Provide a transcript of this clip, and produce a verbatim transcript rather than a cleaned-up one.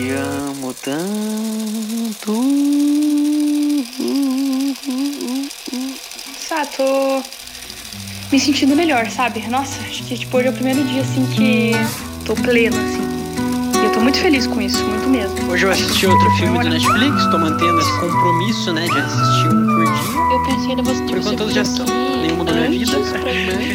Te amo tanto. Ah, tô me sentindo melhor, sabe? Nossa, acho que tipo, hoje é o primeiro dia assim que tô plena, assim. E eu tô muito feliz com isso, muito mesmo. Hoje eu assisti outro filme do Netflix, tô mantendo esse compromisso, né, de assistir um por dia. Eu pensei em você Por enquanto todos já estão. Nenhum mudou minha vida.